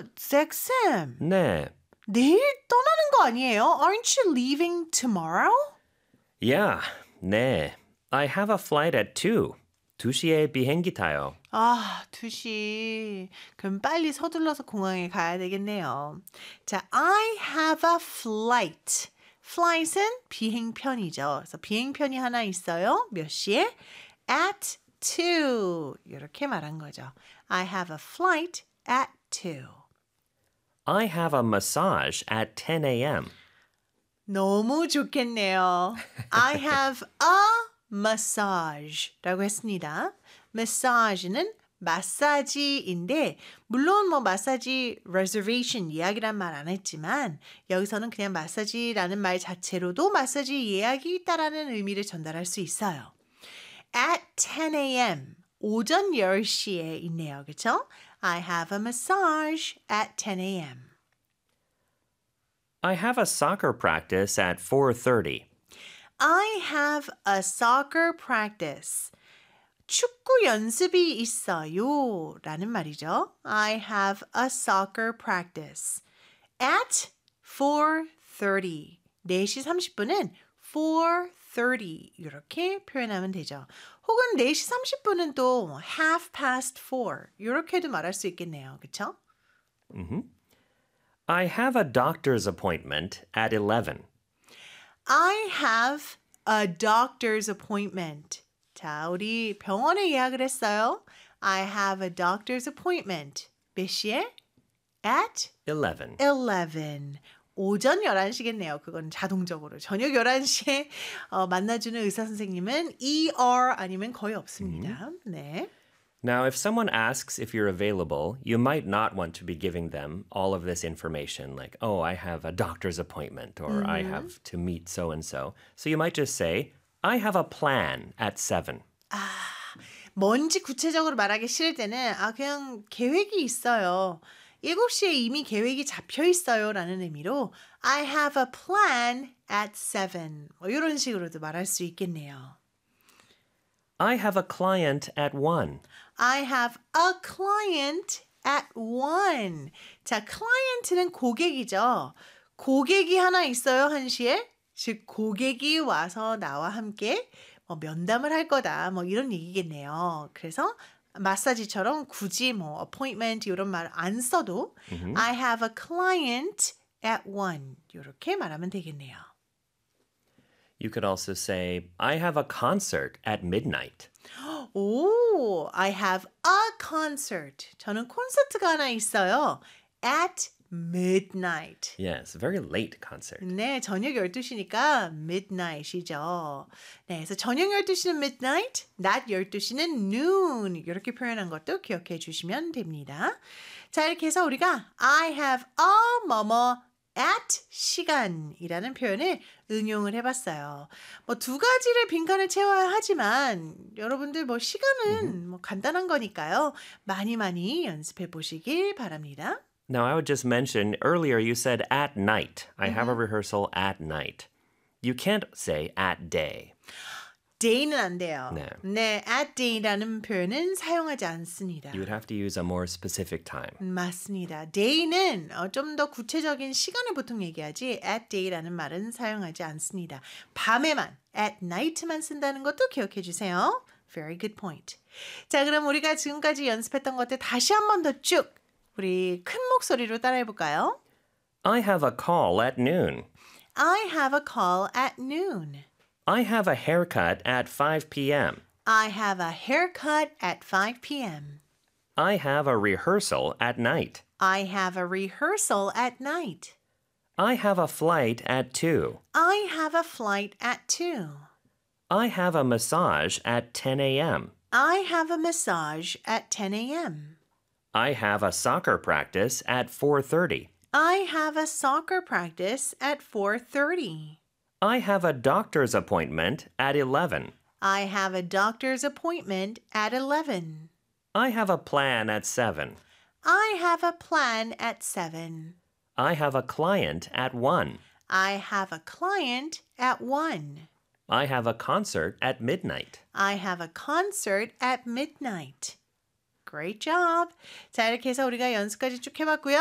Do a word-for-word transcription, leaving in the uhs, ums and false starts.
잭쌤, 네. 내일 떠나는 거 아니에요? Aren't you leaving tomorrow? Yeah, 네. I have a flight at two. 두 시에 비행기 타요. 아, 두 시. 그럼 빨리 서둘러서 공항에 가야 되겠네요. 자, I have a flight. flight은 비행편이죠. 그래서 비행편이 하나 있어요. 몇 시에? At two. 이렇게 말한 거죠. I have a flight at two. I have a massage at ten a.m. 너무 좋겠네요. I have a massage라고 했습니다. massage는 마사지인데 물론 뭐 마사지 reservation 예약이란 말 안 했지만 여기서는 그냥 마사지라는 말 자체로도 마사지 예약이 있다라는 의미를 전달할 수 있어요. At ten a.m. 오전 열 시에 있네요. 그렇죠? I have a massage at ten a.m. I have a soccer practice at four thirty. I have a soccer practice. 축구 연습이 있어요. 라는 말이죠. I have a soccer practice. At four thirty. 네 시 삼십 분은 four thirty 이렇게 표현하면 되죠. 혹은 네 시 삼십 분은 또 half past four 이렇게도 말할 수 있겠네요. 그렇죠? Mm-hmm. I have a doctor's appointment at eleven. I have a doctor's appointment. 자, 우리 병원에 예약을 했어요. I have a doctor's appointment. 몇 시에? At eleven. eleven. 오전 열한 시겠네요. 그건 자동적으로. 저녁 열한 시에 어, 만나주는 의사 선생님은 이알 아니면 거의 없습니다. Mm-hmm. 네. Now, if someone asks if you're available, you might not want to be giving them all of this information, like, oh, I have a doctor's appointment, or mm-hmm. I have to meet so-and-so. So you might just say, I have a plan at seven. 아, 뭔지 구체적으로 말하기 싫을 때는 아 그냥 계획이 있어요. 일곱 시에 이미 계획이 잡혀 있어요 라는 의미로 I have a plan at seven. 뭐 이런 식으로도 말할 수 있겠네요. I have a client at one. I have a client at one. 자, client는 고객이죠. 고객이 하나 있어요, 한 시에. 즉, 고객이 와서 나와 함께 뭐 면담을 할 거다. 뭐 이런 얘기겠네요. 그래서 마사지처럼 굳이 뭐 appointment 이런 말 안 써도 mm-hmm. I have a client at one. 이렇게 말하면 되겠네요. You could also say, I have a concert at midnight. 오, I have a concert. 저는 콘서트가 하나 있어요. At midnight. Yes, very late concert. 네, 저녁 열두 시니까 midnight이죠. 네, 그래서 저녁 열두 시는 midnight, 낮 열두 시는 noon. 이렇게 표현한 것도 기억해 주시면 됩니다. 자, 이렇게 해서 우리가 I have a 뭐뭐 at 시간이라는 표현을 응용을 해봤어요. 뭐 두 가지를 빈칸을 채워야 하지만 여러분들 뭐 시간은 뭐 간단한 거니까요. 많이 많이 연습해 보시길 바랍니다. Now, I would just mention, earlier you said at night. I Mm-hmm. have a rehearsal at night. You can't say at day. day는 안 돼요. 네. 네, at day라는 표현은 사용하지 않습니다. You would have to use a more specific time. 맞습니다. day는 어, 좀 더 구체적인 시간을 보통 얘기하지 at day라는 말은 사용하지 않습니다. 밤에만, at night만 쓴다는 것도 기억해 주세요. Very good point. 자, 그럼 우리가 지금까지 연습했던 것들 다시 한 번 더 쭉 우리 큰 목소리로 따라해 볼까요? I have a call at noon. I have a call at noon. I have a haircut at five p.m. I have a haircut at five p.m. I have a rehearsal at night. I have a rehearsal at night. I have a flight at two. I have a flight at two. I have a massage at ten a.m. I have a massage at ten a.m. I have a soccer practice at four thirty. I have a soccer practice at four thirty. I have a doctor's appointment at eleven. I have a doctor's appointment at eleven. I have a plan at seven. I have a plan at seven. I have a client at one. I have a client at one. I have a concert at midnight. I have a concert at midnight. Great job. 자, 이렇게 해서 우리가 연습까지 쭉 해봤고요.